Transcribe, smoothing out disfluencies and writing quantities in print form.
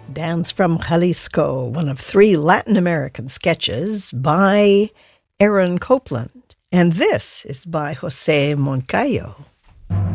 Dance from Jalisco, one of 3 Latin American sketches by Aaron Copland. And this is by Jose Moncayo.